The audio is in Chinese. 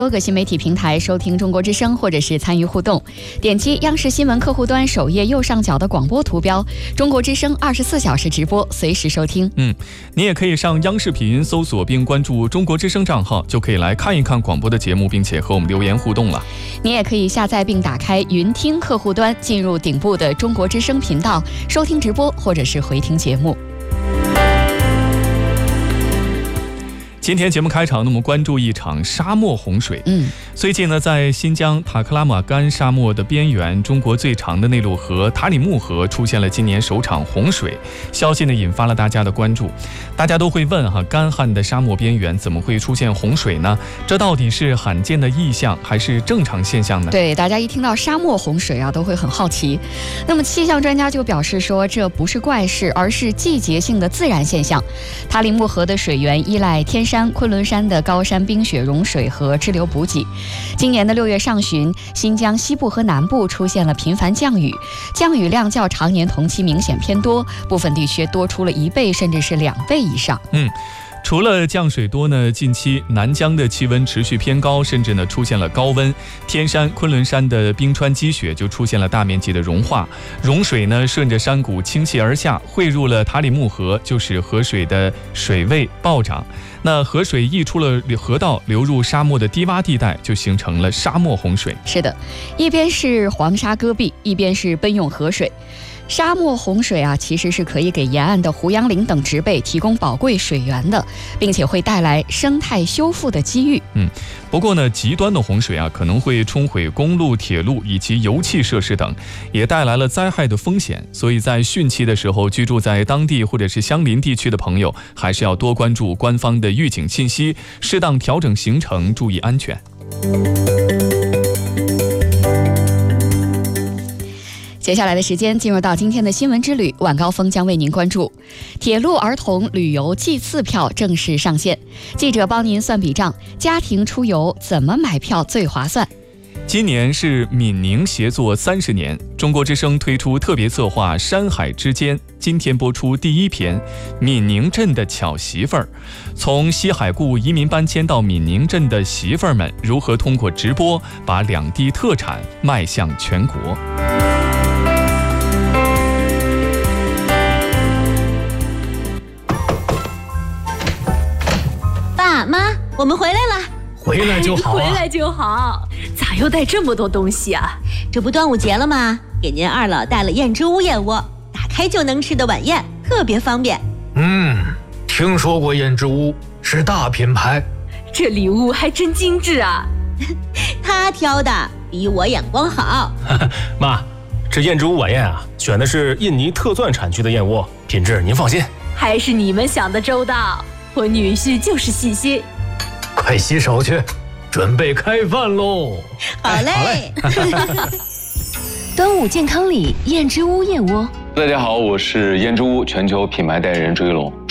多个新媒体平台收听中国之声，或者是参与互动，点击央视新闻客户端首页右上角的广播图标，中国之声24小时直播，随时收听。 你也可以上央视频搜索并关注中国之声账号，就可以来看一看广播的节目，并且和我们留言互动了。 你也可以下载并打开云听客户端，进入顶部的中国之声频道，收听直播或者是回听节目。 今天节目开场，我们关注一场沙漠洪水。最近呢，在新疆塔克拉玛干沙漠的边缘，中国最长的内陆河塔里木河出现了今年首场洪水，消息呢引发了大家的关注。大家都会问干旱的沙漠边缘怎么会出现洪水呢？这到底是罕见的异象还是正常现象呢？ 对，大家一听到沙漠洪水都会很好奇。那么气象专家就表示说，这不是怪事，而是季节性的自然现象。塔里木河的水源依赖天山、昆仑山的高山冰雪融水和支流补给。今年的6月上旬，新疆西部和南部出现了频繁降雨，降雨量较常年同期明显偏多，部分地区多出了1倍甚至是2倍以上。 除了降水多呢，近期南疆的气温持续偏高，甚至呢出现了高温。天山、昆仑山的冰川积雪就出现了大面积的融化，融水呢顺着山谷倾泻而下，汇入了塔里木河，就使河水的水位暴涨。那河水溢出了河道，流入沙漠的低洼地带，就形成了沙漠洪水。 是的，一边是黄沙戈壁，一边是奔涌河水。沙漠洪水其实是可以给沿岸的胡杨林等植被提供宝贵水源的，并且会带来生态修复的机遇。 不过呢，极端的洪水可能会冲毁公路、铁路以及油气设施等，也带来了灾害的风险。所以在汛期的时候，居住在当地或者是相邻地区的朋友，还是要多关注官方的预警信息，适当调整行程，注意安全。 接下来的时间进入到今天的新闻之旅，晚高峰将为您关注铁路儿童旅游季次票正式上线，记者帮您算笔账，家庭出游怎么买票最划算？ 今年是闽宁协作30年，中国之声推出特别策划《山海之间》，今天播出第1篇《闽宁镇的巧媳妇儿》。从西海固移民搬迁到闽宁镇的媳妇儿们，如何通过直播把两地特产迈向全国？ 爸妈，我们回来了。 回来就好回来就好。咋又带这么多东西啊？ 这不端午节了吗？给您二老带了燕之屋燕窝，打开就能吃的晚宴，特别方便。 听说过燕之屋，是大品牌。 这礼物还真精致啊。 他挑的比我眼光好。 妈，这燕之屋晚宴选的是印尼特钻产区的燕窝，品质您放心。 还是你们想的周到，我女婿就是细心。 快洗手去，准备开饭喽。 好嘞。 端午健康礼，燕之屋燕窝。 大家好，我是燕之屋全球品牌代言人朱一龙。